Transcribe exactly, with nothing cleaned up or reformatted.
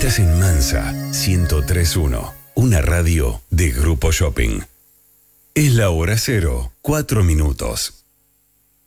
Estás en Mansa ciento tres punto uno, una radio de Grupo Shopping. Es la hora cero, cuatro minutos.